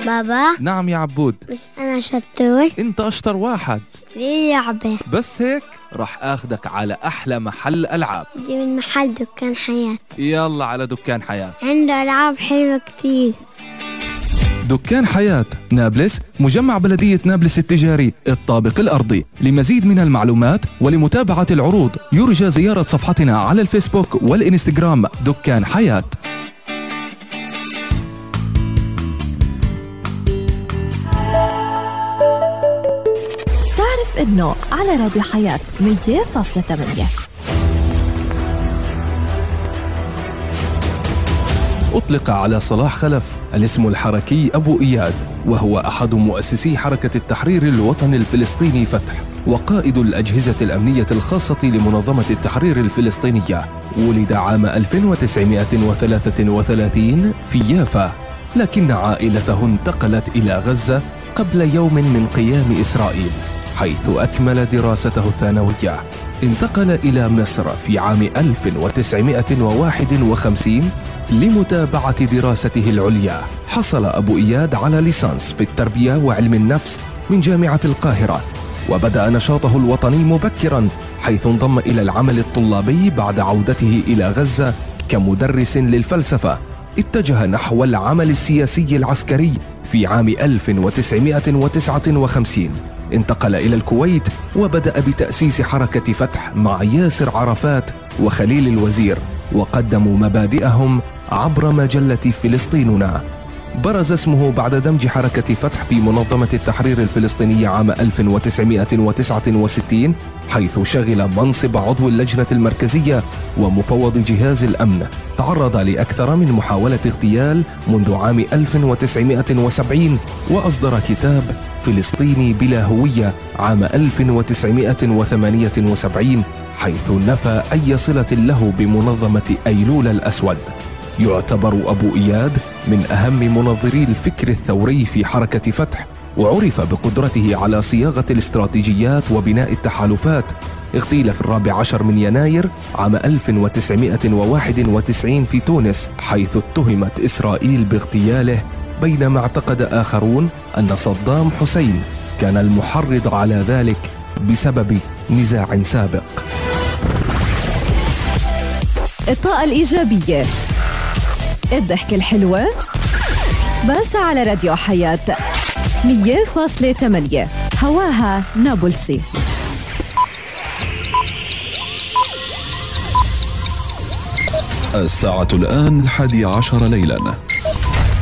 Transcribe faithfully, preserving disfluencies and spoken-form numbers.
بابا. نعم يا عبود. بس أنا شطور. أنت أشطر واحد. اشتري لعبة. بس هيك رح أخدك على أحلى محل ألعاب. دي من محل دكان حياة. يلا على دكان حياة، عنده ألعاب حلوة كتير. دكان حياة نابلس، مجمع بلدية نابلس التجاري الطابق الأرضي. لمزيد من المعلومات ولمتابعة العروض يرجى زيارة صفحتنا على الفيسبوك والإنستغرام دكان حياة. تعرف إنه على راديو حياة مية فاصلة ثمانية أطلق على صلاح خلف الاسم الحركي أبو إياد، وهو أحد مؤسسي حركة التحرير الوطني الفلسطيني فتح، وقائد الأجهزة الأمنية الخاصة لمنظمة التحرير الفلسطينية. ولد عام ألف وتسعمائة وثلاثة وثلاثين في يافا، لكن عائلته انتقلت إلى غزة قبل يوم من قيام إسرائيل، حيث أكمل دراسته الثانوية. انتقل إلى مصر في عام ألف وتسعمائة وواحد وخمسين لمتابعة دراسته العليا. حصل أبو إياد على ليسانس في التربية وعلم النفس من جامعة القاهرة، وبدأ نشاطه الوطني مبكراً، حيث انضم إلى العمل الطلابي بعد عودته إلى غزة كمدرس للفلسفة. اتجه نحو العمل السياسي العسكري في عام ألف وتسعمائة وتسعة وخمسين. انتقل إلى الكويت وبدأ بتأسيس حركة فتح مع ياسر عرفات وخليل الوزير، وقدموا مبادئهم عبر مجلة فلسطيننا. برز اسمه بعد دمج حركة فتح في منظمة التحرير الفلسطينية عام ألف وتسعمائة وتسعة وستين، حيث شغل منصب عضو اللجنة المركزية ومفوض جهاز الأمن. تعرض لأكثر من محاولة اغتيال منذ عام ألف وتسعمائة وسبعين، وأصدر كتاب فلسطيني بلا هوية عام ألف وتسعمائة وثمانية وسبعين، حيث نفى أي صلة له بمنظمة أيلول الأسود. يعتبر أبو إياد من أهم منظري الفكر الثوري في حركة فتح، وعرف بقدرته على صياغة الاستراتيجيات وبناء التحالفات. اغتيل في الرابع عشر من يناير عام ألف وتسعمائة وواحد وتسعين في تونس، حيث اتهمت إسرائيل باغتياله، بينما اعتقد آخرون أن صدام حسين كان المحرض على ذلك بسبب نزاع سابق. الطاقة الإيجابية، الضحكة الحلوة، بس على راديو حياة مية فاصلة ثمانية، هواها نابلسي. الساعة الآن الحادي عشر ليلاً.